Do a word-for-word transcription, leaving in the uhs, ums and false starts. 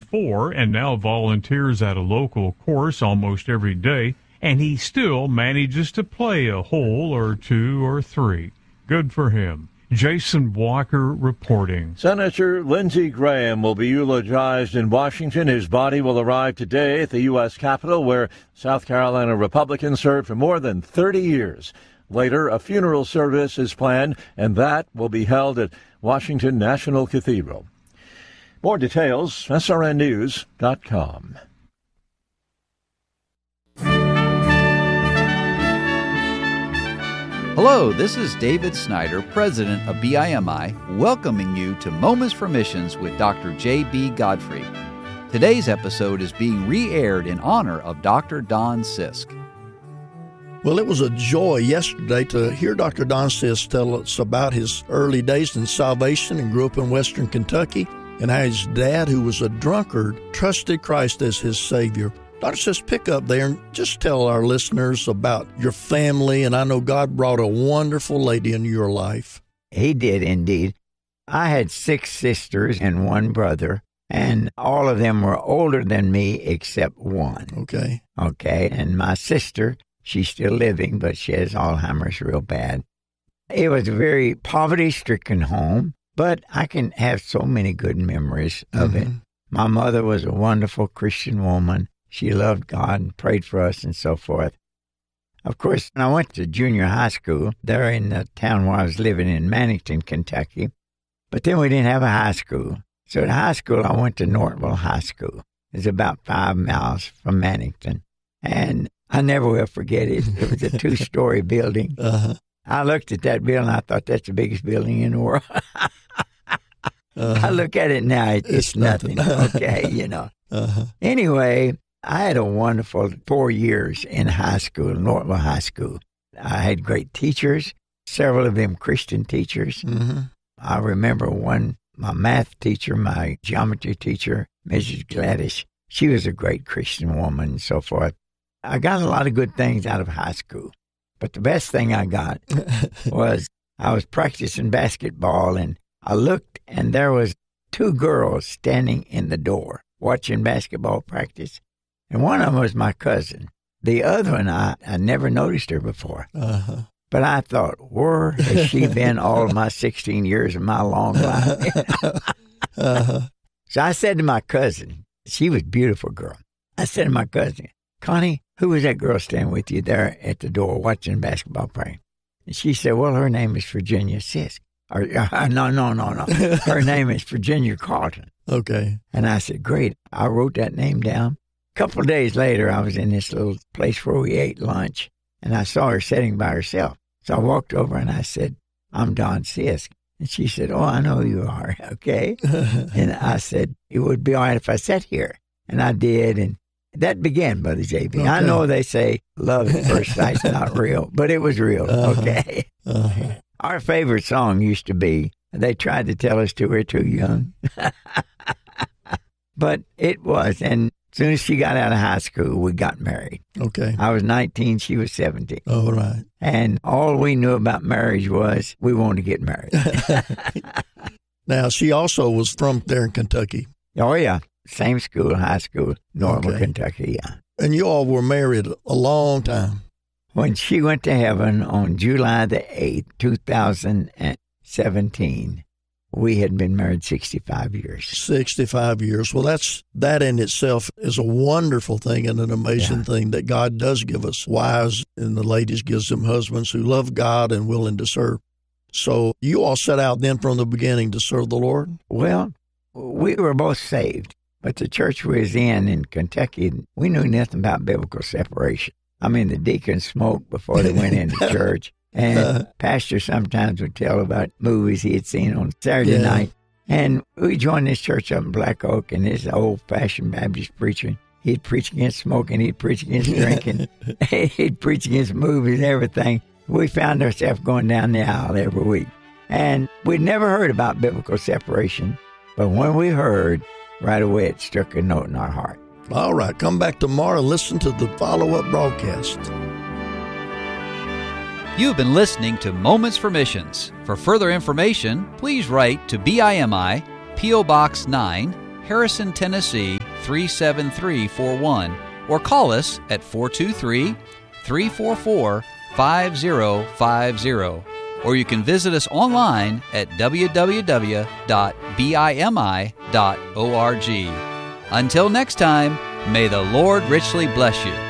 four and now volunteers at a local course almost every day, and he still manages to play a hole or two or three. Good for him. Jason Walker reporting. Senator Lindsey Graham will be eulogized in Washington. His body will arrive today at the U S Capitol, where South Carolina Republicans served for more than thirty years. Later, a funeral service is planned, and that will be held at Washington National Cathedral. More details, S R N news dot com. Hello, this is David Snyder, president of B I M I, welcoming you to Moments for Missions with Doctor J B. Godfrey. Today's episode is being re-aired in honor of Doctor Don Sisk. Well, it was a joy yesterday to hear Doctor Don Sisk tell us about his early days in salvation and grew up in western Kentucky, and how his dad, who was a drunkard, trusted Christ as his Savior. Doctor Sisk, pick up there and just tell our listeners about your family, and I know God brought a wonderful lady into your life. He did indeed. I had six sisters and one brother, and all of them were older than me except one. Okay. Okay, and my sister, she's still living, but she has Alzheimer's real bad. It was a very poverty-stricken home, but I can have so many good memories of mm-hmm. it. My mother was a wonderful Christian woman. She loved God and prayed for us and so forth. Of course, I went to junior high school there in the town where I was living in Mannington, Kentucky. But then we didn't have a high school. So at high school, I went to Nortonville High School. It's about five miles from Mannington. And I never will forget it. It was a two-story building. Uh-huh. I looked at that building. I thought, that's the biggest building in the world. uh-huh. I look at it now. It's, it's nothing. nothing. Okay, you know. Uh-huh. Anyway, I had a wonderful four years in high school, Nortonville High School. I had great teachers, several of them Christian teachers. Mm-hmm. I remember one, my math teacher, my geometry teacher, Missus Gladys. She was a great Christian woman and so forth. I got a lot of good things out of high school, but the best thing I got was I was practicing basketball, and I looked, and there was two girls standing in the door watching basketball practice. And one of them was my cousin. The other one, I, I never noticed her before. Uh-huh. But I thought, where has she been all my sixteen years of my long life? uh-huh. So I said to my cousin, she was a beautiful girl. I said to my cousin, Connie, who was that girl standing with you there at the door watching basketball practice? And she said, well, her name is Virginia Sisk. Or, uh, no, no, no, no. Her name is Virginia Carlton. Okay. And I said, great. I wrote that name down. A couple of days later, I was in this little place where we ate lunch, and I saw her sitting by herself. So I walked over and I said, I'm Don Sisk. And she said, oh, I know who you are, okay? And I said, it would be all right if I sat here. And I did, and that began, Brother J B. Okay. I know they say love at first sight's not real, but it was real, uh-huh. okay? Uh-huh. Our favorite song used to be, they tried to tell us two were too young. But it was, and as soon as she got out of high school, we got married. Okay. I was nineteen, she was seventeen. All right. And all we knew about marriage was we wanted to get married. Now, she also was from there in Kentucky. Oh, yeah. Same school, high school, Normal, okay. Kentucky, yeah. And you all were married a long time. When she went to heaven on July the eighth, two thousand seventeen, we had been married sixty-five years. sixty-five years. Well, that's that in itself is a wonderful thing and an amazing yeah. thing that God does give us wives, and the ladies gives them husbands who love God and willing to serve. So you all set out then from the beginning to serve the Lord? Well, we were both saved, but the church we was in in Kentucky, we knew nothing about biblical separation. I mean, the deacons smoked before they went into church. And uh, pastor sometimes would tell about movies he had seen on Saturday yeah. night. And we joined this church up in Black Oak, and this old-fashioned Baptist preacher, he'd preach against smoking, he'd preach against drinking, he'd preach against movies and everything. We found ourselves going down the aisle every week. And we'd never heard about biblical separation, but when we heard, right away it struck a note in our heart. All right, come back tomorrow and listen to the follow-up broadcast. You've been listening to Moments for Missions. For further information, please write to B I M I, P O. Box nine, Harrison, Tennessee three seven three four one, or call us at four two three, three four four, five zero five zero. Or you can visit us online at w w w dot bimi dot org. Until next time, may the Lord richly bless you.